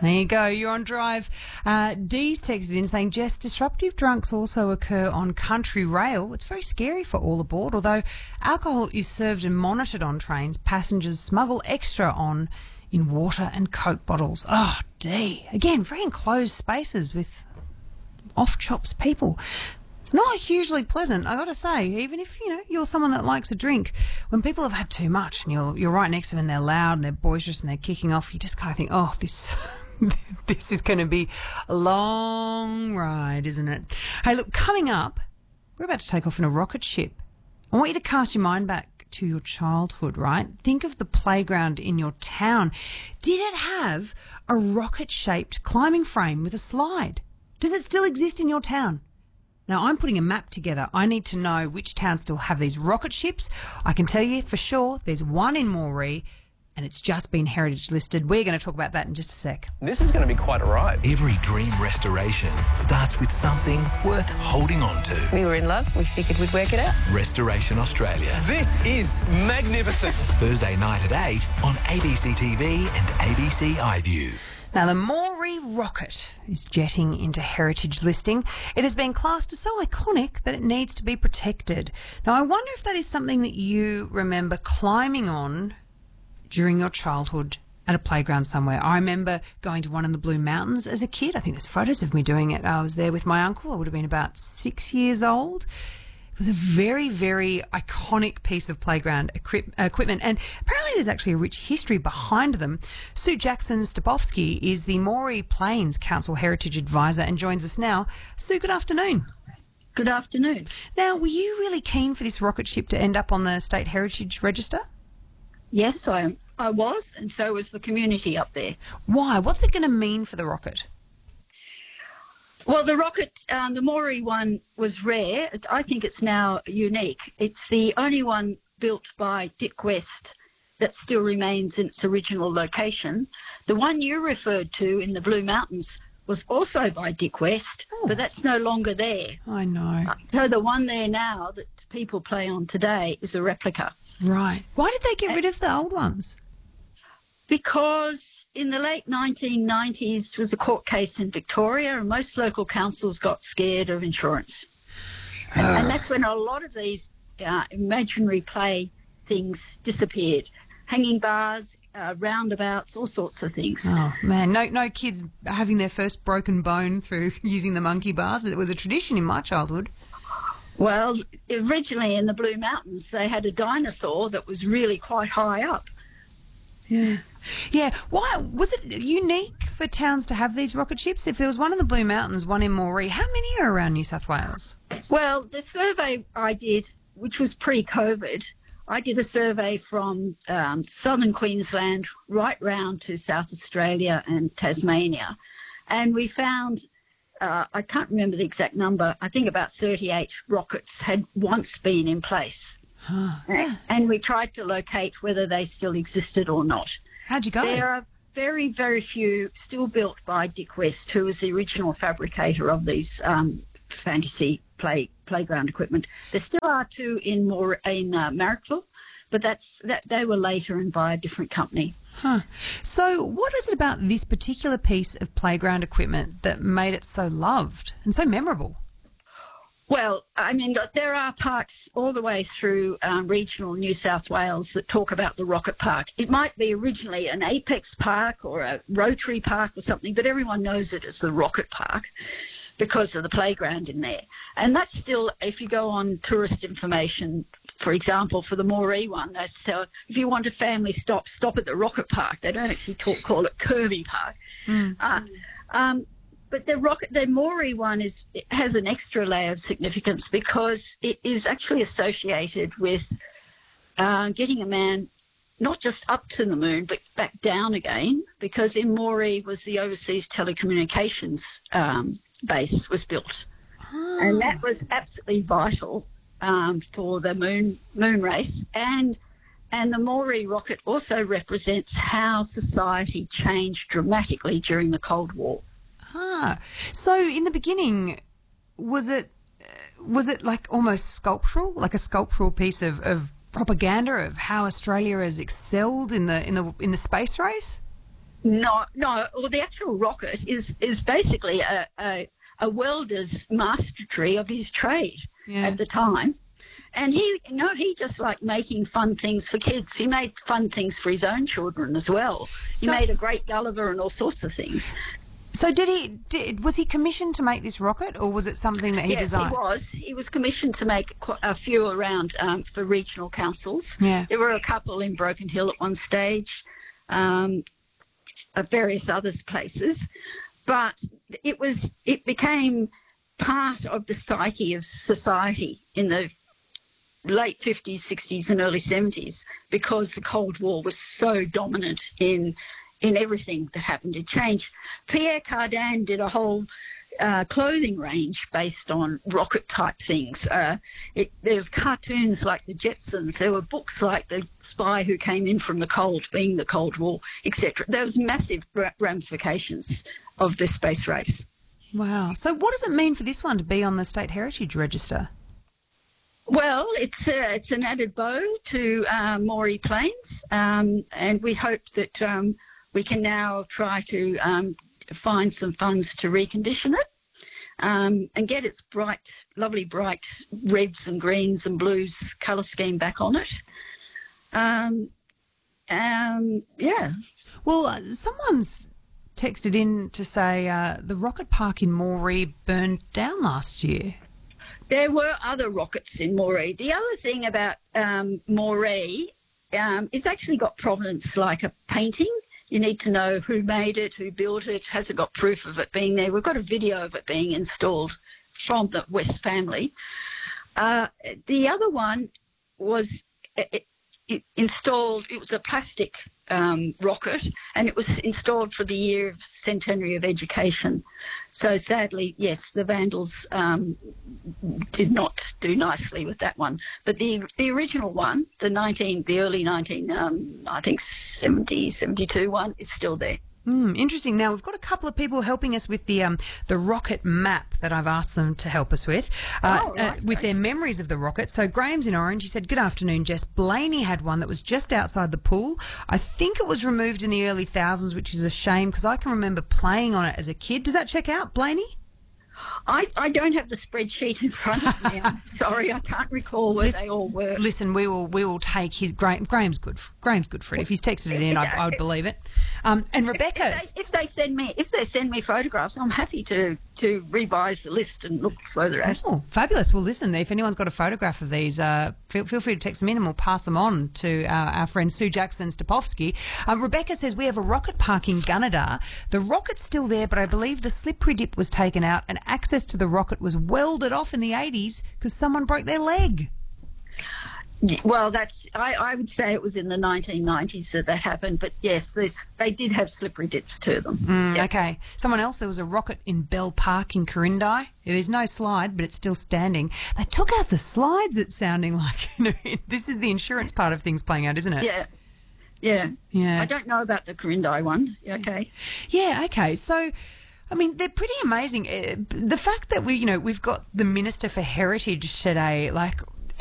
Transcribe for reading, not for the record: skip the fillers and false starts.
There you go. You're on Drive. Dee's texted in saying, Jess, disruptive drunks also occur on country rail. It's very scary for all aboard. Although alcohol is served and monitored on trains, passengers smuggle extra on in water and Coke bottles. Oh, Dee. Again, very enclosed spaces with off-chops people. It's not hugely pleasant, I got to say, even if, you're someone that likes a drink. When people have had too much and you're right next to them and they're loud and they're boisterous and they're kicking off, you just kind of think, oh, this is going to be a long ride, isn't it? Hey, look, coming up, we're about to take off in a rocket ship. I want you to cast your mind back to your childhood, right? Think of the playground in your town. Did it have a rocket-shaped climbing frame with a slide? Does it still exist in your town? Now, I'm putting a map together. I need to know which towns still have these rocket ships. I can tell you for sure there's one in Moree, and it's just been heritage listed. We're going to talk about that in just a sec. This is going to be quite a ride. Every dream restoration starts with something worth holding on to. We were in love. We figured we'd work it out. Restoration Australia. This is magnificent. Thursday night at 8 on ABC TV and ABC iView. Now, the Moree rocket is jetting into heritage listing. It has been classed as so iconic that it needs to be protected. Now, I wonder if that is something that you remember climbing on during your childhood at a playground somewhere. I remember going to one in the Blue Mountains as a kid. I think there's photos of me doing it. I was there with my uncle. I would have been about 6 years old. It was a very, very iconic piece of playground equipment, and apparently there's actually a rich history behind them. Sue Jackson-Stopowski is the Moree Plains Council Heritage Advisor and joins us now. Sue, good afternoon. Good afternoon. Now, were you really keen for this rocket ship to end up on the State Heritage Register? Yes, I was, and so was the community up there. Why? What's it going to mean for the rocket? Well, the rocket, the Moree one was rare. I think it's now unique. It's the only one built by Dick West that still remains in its original location. The one you referred to in the Blue Mountains was also by Dick West, but that's no longer there. I know. So the one there now that people play on today is a replica. Right. Why did they get rid of the old ones? Because in the late 1990s was a court case in Victoria, and most local councils got scared of insurance. And that's when a lot of these imaginary play things disappeared. Hanging bars, roundabouts, all sorts of things. Oh, man, no kids having their first broken bone through using the monkey bars. It was a tradition in my childhood. Well, originally in the Blue Mountains, they had a dinosaur that was really quite high up. Yeah. Yeah. Why was it unique for towns to have these rocket ships? If there was one in the Blue Mountains, one in Moree, how many are around New South Wales? Well, the survey I did, which was pre-COVID, I did a survey from southern Queensland right round to South Australia and Tasmania, and we found, I can't remember the exact number, I think about 38 rockets had once been in place. And we tried to locate whether they still existed or not. How'd you go? There are very, very few still built by Dick West, who was the original fabricator of these fantasy playground equipment. There still are two in Marrickville, but they were later and by a different company. Huh. So what is it about this particular piece of playground equipment that made it so loved and so memorable? Well, I mean, there are parks all the way through regional New South Wales that talk about the Rocket Park. It might be originally an Apex Park or a Rotary Park or something, but everyone knows it as the Rocket Park because of the playground in there. And that's still, if you go on tourist information, for example, for the Moree one, that's if you want a family stop at the Rocket Park. They don't actually call it Kirby Park. But the Moree one has an extra layer of significance because it is actually associated with getting a man not just up to the moon but back down again, because in Moree was the overseas telecommunications base was built. And that was absolutely vital for the moon race. And the Moree rocket also represents how society changed dramatically during the Cold War. So in the beginning, was it like almost sculptural, like a sculptural piece of propaganda of how Australia has excelled in the space race? No. Well, the actual rocket is basically a welder's mastery of his trade at the time. And he just liked making fun things for kids. He made fun things for his own children as well. He made a great Gulliver and all sorts of things. So was he commissioned to make this rocket, or was it something that he designed? Yes, he was. He was commissioned to make a few around for regional councils. Yeah. There were a couple in Broken Hill at one stage, at various other places. But it became part of the psyche of society in the late 50s, 60s and early 70s, because the Cold War was so dominant in everything that happened. It changed. Pierre Cardin did a whole clothing range based on rocket-type things. There's cartoons like the Jetsons. There were books like The Spy Who Came In From the Cold, being the Cold War, etc. There was massive ramifications of this space race. Wow. So what does it mean for this one to be on the State Heritage Register? Well, it's an added bow to Moree Plains, and we hope that we can now try to find some funds to recondition it and get its lovely bright reds and greens and blues colour scheme back on it. Yeah. Well, someone's texted in to say the rocket park in Moree burned down last year. There were other rockets in Moree. The other thing about Moree, it's actually got provenance like a painting. You need to know who made it, who built it, has it got proof of it being there. We've got a video of it being installed from the West family. The other one was installed, it was a plastic rocket, and it was installed for the year of centenary of education. So sadly, yes, the Vandals did not do nicely with that one. But the original one, the early 19, I think 70, 72 one, is still there. Interesting. Now, we've got a couple of people helping us with the rocket map that I've asked them to help us with, with their memories of the rocket. So Graham's in Orange. He said, "Good afternoon, Jess. Blaney had one that was just outside the pool. I think it was removed in the early thousands, which is a shame because I can remember playing on it as a kid." Does that check out, Blaney? I don't have the spreadsheet in front of me. I'm sorry, I can't recall where they all were. Listen, we will take his Graham's good. Graham's good for it. If he's texted it in, I would believe it. And Rebecca, if they send me photographs, I'm happy to revise the list and look further at. Oh, fabulous! Well, listen, if anyone's got a photograph of these, feel free to text them in, and we'll pass them on to our friend Sue Jackson Stopovsky. Rebecca says we have a rocket park in Gunnedah. The rocket's still there, but I believe the slippery dip was taken out, and access to the rocket was welded off in the 80s because someone broke their leg. Well, I would say it was in the 1990s that happened, but yes, they did have slippery dips to them. Yep. Okay. Someone else, there was a rocket in Bell Park in Corindi. There's no slide, but it's still standing. They took out the slides, it's sounding like. This is the insurance part of things playing out, isn't it? Yeah. I don't know about the Corindi one. Okay. Yeah, okay. So, I mean, they're pretty amazing. The fact that we've got the Minister for Heritage today, like,